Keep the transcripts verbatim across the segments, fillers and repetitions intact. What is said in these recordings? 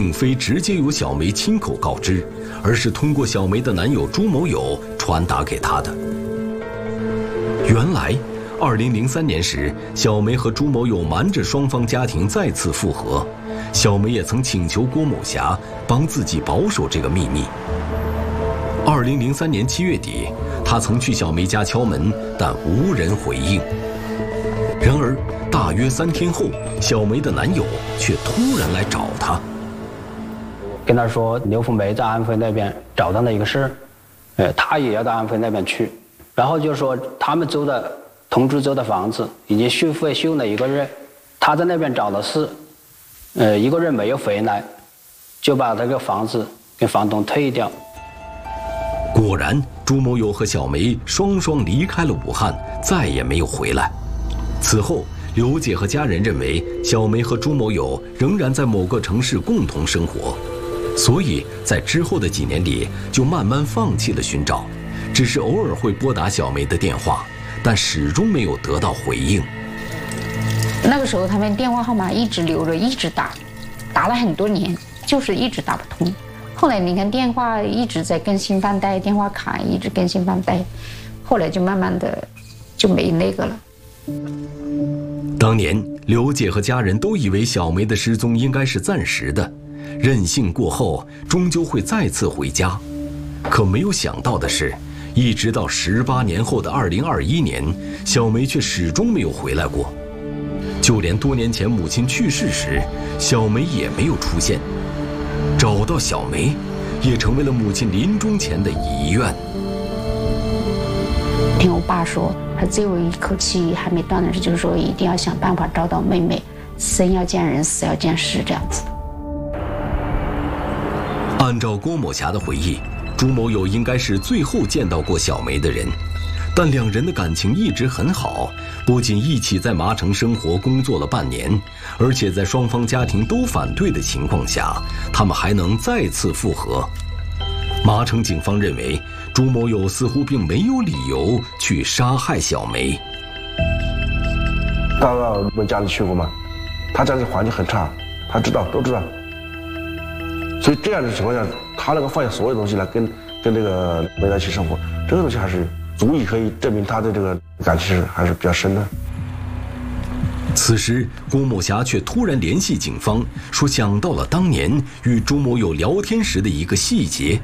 并非直接由小梅亲口告知，而是通过小梅的男友朱某友传达给她的。原来二零零三年时，小梅和朱某友瞒着双方家庭再次复合，小梅也曾请求郭某霞帮自己保守这个秘密。二零零三年七月底，她曾去小梅家敲门，但无人回应。然而大约三天后，小梅的男友却突然来找她， 跟她说刘富梅在安徽那边找到了一个事，呃，她也要到安徽那边去，然后就说他们租的同居租的房子已经续费续了一个月，她在那边找的事，呃，一个月没有回来，就把这个房子给房东退掉。 果然，朱某友和小梅双双离开了武汉，再也没有回来。此后，刘姐和家人认为小梅和朱某友仍然在某个城市共同生活，所以在之后的几年里就慢慢放弃了寻找，只是偶尔会拨打小梅的电话，但始终没有得到回应。 那个时候他们电话号码一直留着，一直打，打了很多年，就是一直打不通。后来你看电话一直在更新换代，电话卡一直更新换代，后来就慢慢的就没那个了。 当年刘姐和家人都以为小梅的失踪应该是暂时的，任性过后终究会再次回家。可没有想到的是，一直到十八年后的二零二一年，小梅却始终没有回来过。就连多年前母亲去世时，小梅也没有出现。找到小梅，也成为了母亲临终前的遗愿。 听我爸说，他最后一口气还没断的是，就是说一定要想办法找到妹妹，生要见人，死要见尸，这样子。 按照郭某霞的回忆，朱某友应该是最后见到过小梅的人，但两人的感情一直很好，不仅一起在麻城生活工作了半年，而且在双方家庭都反对的情况下，他们还能再次复合。麻城警方认为，朱某友似乎并没有理由去杀害小梅。 到了我们家里去过吗？他家里环境很差，他知道，都知道。所以这样的情况下，他能够放下所有东西来跟跟这个梅在一起生活，这个东西还是足以可以证明他的这个感情还是比较深的。 此时，郭某霞却突然联系警方，说想到了当年与朱某友聊天时的一个细节。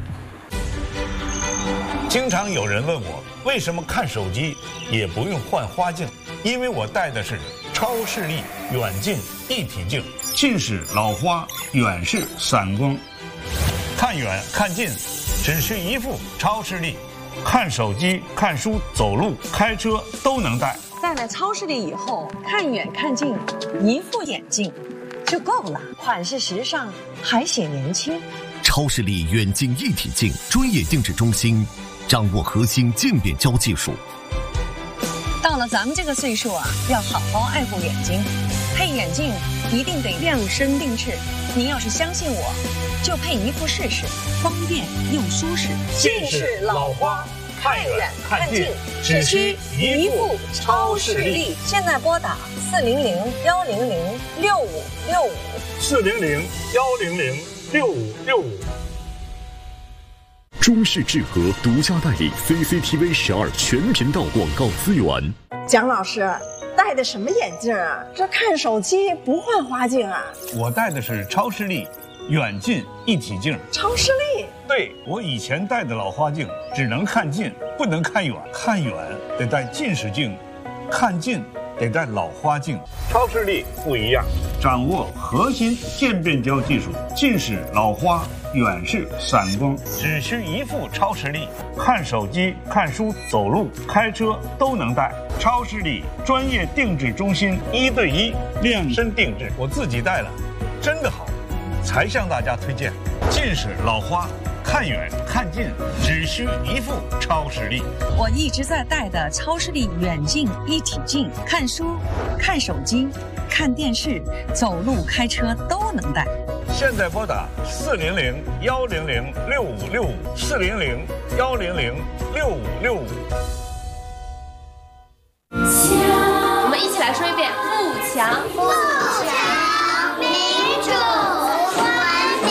经常有人问我，为什么看手机也不用换花镜？因为我戴的是超视力远近一体镜，近视老花，远视散光。看远看近，只需一副超视力，看手机、看书、走路、开车都能戴。 戴了超视力以后，看远看近，一副眼镜就够了，款式时尚，还显年轻。 超视力远近一体镜专业定制中心，掌握核心镜变焦技术。 到了咱们这个岁数啊，要好好爱护眼睛，配眼镜一定得量身定制。您要是相信我，就配一副试试，方便又舒适。 近视老花，看远看近，只需一副超视力。 现在拨打四零零幺零零六五六五， 四零零幺零零六五六五。 中视智和独家代理 C C T V 十二全频道广告资源。 蒋老师戴的什么眼镜啊？这看手机不换花镜啊？ 我戴的是超视力远近一体镜。 超视力？ 对，我以前戴的老花镜只能看近，不能看远，看远得戴近视镜，看近得戴老花镜。超视力不一样，掌握核心渐变焦技术，近视老花，远视散光，只需一副超视力，看手机、看书、走路、开车都能戴。超视力专业定制中心，一对一量身定制，我自己戴了，真的好，才向大家推荐。近视老花，看远看近，只需一副超视力。 我一直在戴的超视力远近一体镜，看书、看手机、看电视、走路、开车都能戴。 现在拨打四零零幺零零六五六五，四零零幺零零六五六五。